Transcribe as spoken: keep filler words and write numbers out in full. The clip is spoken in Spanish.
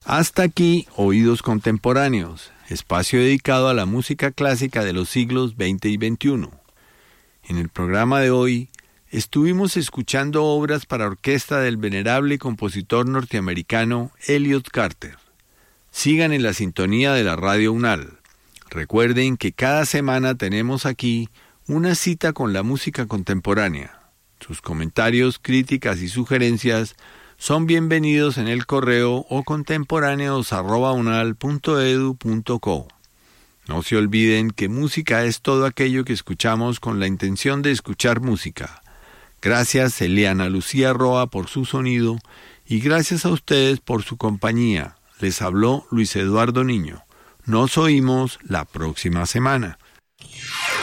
Hasta aquí, Oídos Contemporáneos, espacio dedicado a la música clásica de los siglos veinte y veintiuno. En el programa de hoy, estuvimos escuchando obras para orquesta del venerable compositor norteamericano Elliott Carter. Sigan en la sintonía de la Radio UNAL. Recuerden que cada semana tenemos aquí una cita con la música contemporánea. Sus comentarios, críticas y sugerencias son bienvenidos en el correo o contemporáneos arroba unal punto edu punto co. No se olviden que música es todo aquello que escuchamos con la intención de escuchar música. Gracias Eliana Lucía Roa por su sonido y gracias a ustedes por su compañía. Les habló Luis Eduardo Niño. Nos oímos la próxima semana.